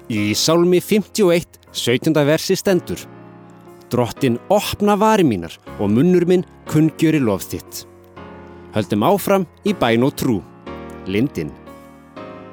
Í Sálmi 51, 17. versi stendur: Drottinn opna varir mínar og munnur minn kunngjöri lof þitt. Höldum áfram í bæn og trú. Lindin.